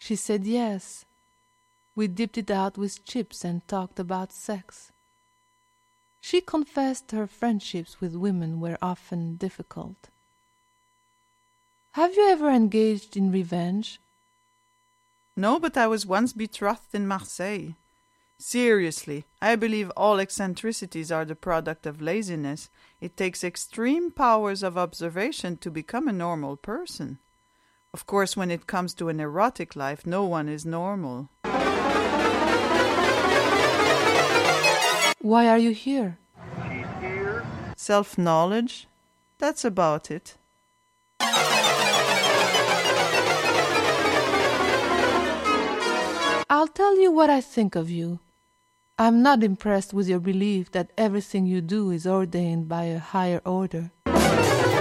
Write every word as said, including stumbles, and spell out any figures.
She said yes. We dipped it out with chips and talked about sex. She confessed her friendships with women were often difficult. Have you ever engaged in revenge? No, but I was once betrothed in Marseille. Seriously, I believe all eccentricities are the product of laziness. It takes extreme powers of observation to become a normal person. Of course, when it comes to an erotic life, no one is normal. Why are you here? She's here. Self-knowledge? That's about it. I'll tell you what I think of you. I'm not impressed with your belief that everything you do is ordained by a higher order.